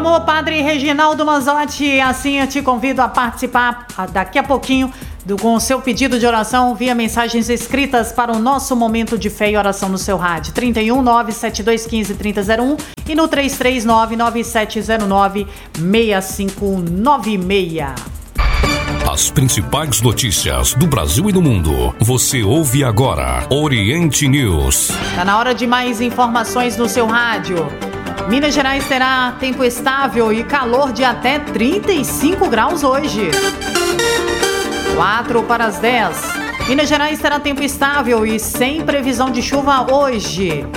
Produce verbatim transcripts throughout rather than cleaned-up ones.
amor, Padre Reginaldo Manzotti. Assim eu te convido a participar daqui a pouquinho do, com o seu pedido de oração via mensagens escritas para o nosso momento de fé e oração no seu rádio. trinta e um, nove sete dois um cinco, três zero zero um e no três três nove, nove sete zero nove, seis cinco nove seis. As principais notícias do Brasil e do mundo. Você ouve agora Oriente News. Tá na hora de mais informações no seu rádio. Minas Gerais terá tempo estável e calor de até trinta e cinco graus hoje. quatro para as dez. Minas Gerais terá tempo estável e sem previsão de chuva hoje.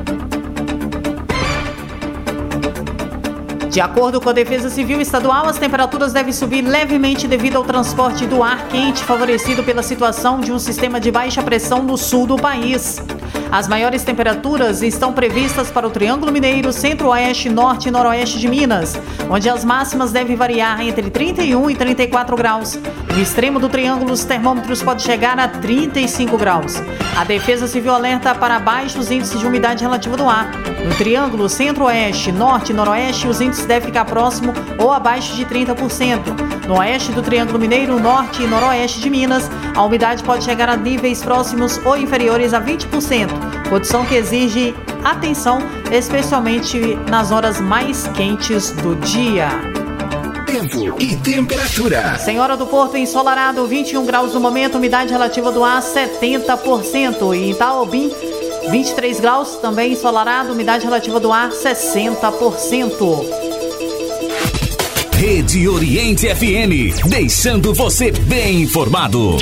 De acordo com a Defesa Civil Estadual, as temperaturas devem subir levemente devido ao transporte do ar quente favorecido pela situação de um sistema de baixa pressão no sul do país. As maiores temperaturas estão previstas para o Triângulo Mineiro, Centro-Oeste, Norte e Noroeste de Minas, onde as máximas devem variar entre trinta e um e trinta e quatro graus. No extremo do triângulo, os termômetros podem chegar a trinta e cinco graus. A Defesa Civil alerta para baixos índices de umidade relativa do ar. No Triângulo, Centro-Oeste, Norte e Noroeste, os índices devem ficar próximo ou abaixo de trinta por cento. No oeste do Triângulo Mineiro, Norte e Noroeste de Minas, a umidade pode chegar a níveis próximos ou inferiores a vinte por cento, condição que exige atenção, especialmente nas horas mais quentes do dia. Tempo e temperatura. Senhora do Porto, ensolarado, vinte e um graus no momento, umidade relativa do ar setenta por cento. E em Itaobim, vinte e três graus, também ensolarado, umidade relativa do ar sessenta por cento. Rede Oriente F M, deixando você bem informado.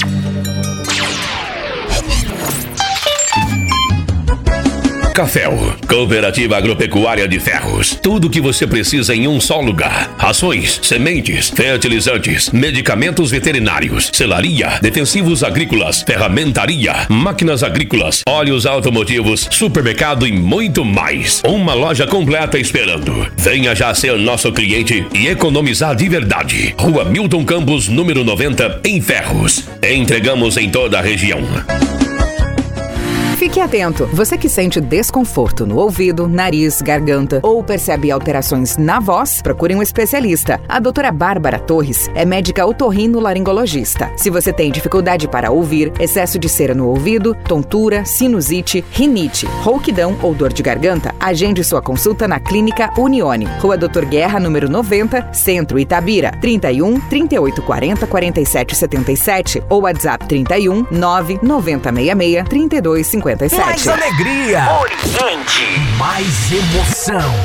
Caféu, Cooperativa Agropecuária de Ferros. Tudo o que você precisa em um só lugar. Rações, sementes, fertilizantes, medicamentos veterinários, selaria, defensivos agrícolas, ferramentaria, máquinas agrícolas, óleos automotivos, supermercado e muito mais. Uma loja completa esperando. Venha já ser nosso cliente e economizar de verdade. Rua Milton Campos, número noventa, em Ferros. Entregamos em toda a região. Fique atento, você que sente desconforto no ouvido, nariz, garganta ou percebe alterações na voz, procure um especialista. A doutora Bárbara Torres é médica otorrinolaringologista. Se você tem dificuldade para ouvir, excesso de cera no ouvido, tontura, sinusite, rinite, rouquidão ou dor de garganta, agende sua consulta na Clínica Unione, Rua Doutor Guerra, número noventa, Centro, Itabira, trinta e um, trinta e oito, quarenta, quarenta e sete, setenta e sete ou WhatsApp trinta e um, nove, noventa, sessenta e seis, trinta e dois, cinquenta e sete. Mais alegria. Oriente. Mais emoção.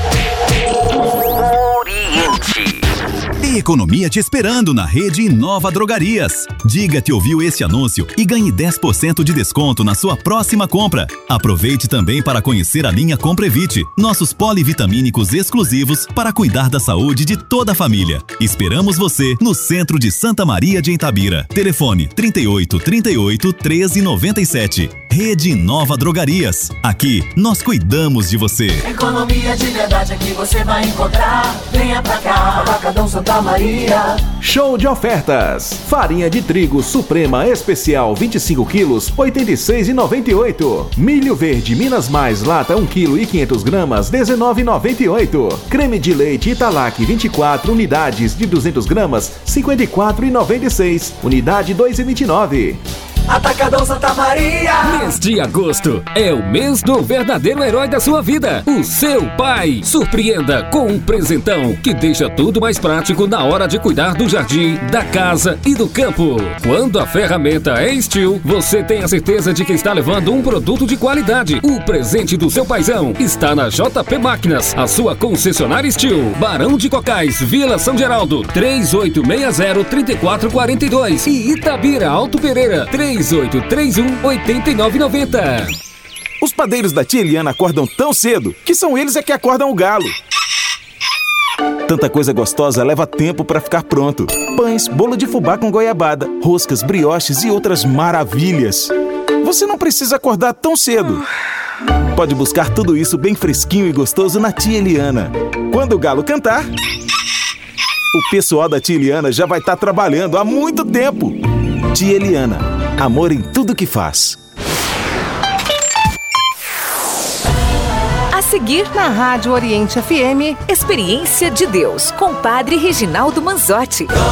Oriente. Tem economia te esperando na rede Inova Drogarias. Diga que ouviu esse anúncio e ganhe dez por cento de desconto na sua próxima compra. Aproveite também para conhecer a linha Comprevite, nossos polivitamínicos exclusivos para cuidar da saúde de toda a família. Esperamos você no centro de Santa Maria de Itabira. Telefone trinta e oito, trinta e oito, treze, noventa e sete. Rede Inova Drogarias. Aqui nós cuidamos de você. Economia de verdade aqui você vai encontrar. Venha pra cá, Atacadão Santa Maria. Show de ofertas. Farinha de trigo Suprema Especial vinte e cinco quilos, oitenta e seis reais e noventa e oito centavos. Milho verde Minas Mais lata um quilo e quinhentas gramas, dezenove reais e noventa e oito centavos. Creme de leite Italac vinte e quatro unidades de duzentas gramas, cinquenta e quatro reais e noventa e seis centavos. Unidade dois reais e vinte e nove centavos. Atacadão Santa Maria. Mês de agosto é o mês do verdadeiro herói da sua vida, o seu pai. Surpreenda com um presentão que deixa tudo mais prático na hora de cuidar do jardim, da casa e do campo. Quando a ferramenta é Steel, você tem a certeza de que está levando um produto de qualidade. O presente do seu paizão está na J P Máquinas, a sua concessionária Steel. Barão de Cocais, Vila São Geraldo, três oito seis zero, três quatro quatro dois e Itabira Alto Pereira, três oito três um, oito nove nove zero. Os padeiros da tia Eliana acordam tão cedo que são eles é que acordam o galo. Tanta coisa gostosa leva tempo para ficar pronto. Pães, bolo de fubá com goiabada, roscas, brioches e outras maravilhas. Você não precisa acordar tão cedo. Pode buscar tudo isso bem fresquinho e gostoso na tia Eliana. Quando o galo cantar, o pessoal da tia Eliana já vai estar trabalhando há muito tempo. Tia Eliana, amor em tudo que faz. A seguir na Rádio Oriente F M. Experiência de Deus, com Padre Reginaldo Manzotti.